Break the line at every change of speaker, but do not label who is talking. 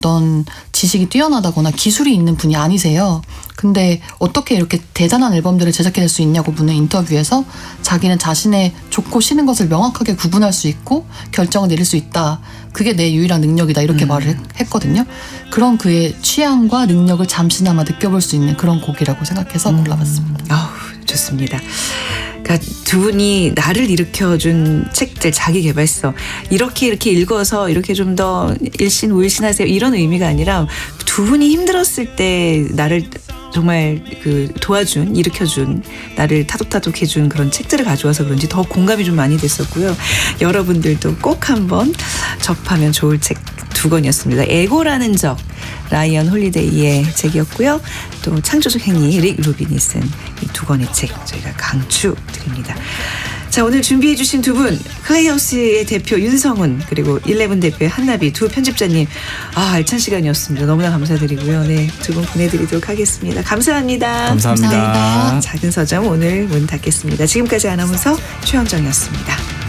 어떤 지식이 뛰어나다거나 기술이 있는 분이 아니세요. 근데 어떻게 이렇게 대단한 앨범들을 제작해낼 수 있냐고 묻는 인터뷰에서 자기는 자신의 좋고 싫은 것을 명확하게 구분할 수 있고 결정을 내릴 수 있다. 그게 내 유일한 능력이다. 이렇게 말을 했거든요. 그런 그의 취향과 능력을 잠시나마 느껴볼 수 있는 그런 곡이라고 생각해서 골라봤습니다.
좋습니다. 그러니까 두 분이 나를 일으켜준 책들, 자기계발서 이렇게 읽어서 이렇게 좀 더 일신우일신하세요 이런 의미가 아니라 두 분이 힘들었을 때 나를 정말 도와준, 일으켜준, 나를 타독타독 해준 그런 책들을 가져와서 그런지 더 공감이 좀 많이 됐었고요. 여러분들도 꼭 한번 접하면 좋을 책 두 권이었습니다. 에고라는 적, 라이언 홀리데이의 책이었고요. 또 창조적 행위, 릭 루빈이 쓴 이 두 권의 책 저희가 강추드립니다. 자, 오늘 준비해 주신 두 분, 클레이하우스의 대표 윤성훈 그리고 11 대표의 한나비 두 편집자님, 알찬 시간이었습니다. 너무나 감사드리고요. 네, 두 분 보내드리도록 하겠습니다. 감사합니다.
감사합니다.
작은 서점 오늘 문 닫겠습니다. 지금까지 아나운서 최현정이었습니다.